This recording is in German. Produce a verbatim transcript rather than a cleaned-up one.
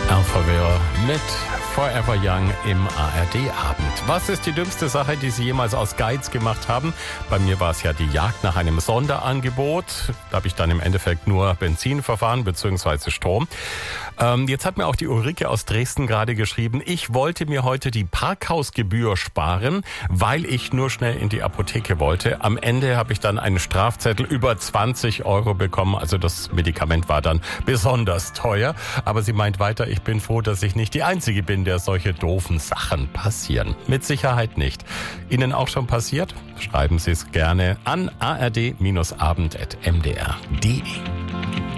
Alphaville mit Forever Young im A R D-Abend. Was ist die dümmste Sache, die Sie jemals aus Geiz gemacht haben? Bei mir war es ja die Jagd nach einem Sonderangebot. Da habe ich dann im Endeffekt nur Benzin verfahren bzw. Strom. Ähm, jetzt hat mir auch die Ulrike aus Dresden gerade geschrieben, ich wollte mir heute die Parkhausgebühr sparen, weil ich nur schnell in die Apotheke wollte. Am Ende habe ich dann einen Strafzettel über zwanzig Euro bekommen. Also das Medikament war dann besonders teuer. Aber sie meint weiter, ich bin froh, dass ich nicht die Einzige bin, der solche doofen Sachen passieren. Mit Sicherheit nicht. Ihnen auch schon passiert? Schreiben Sie es gerne an a r d abend punkt m d r punkt d e.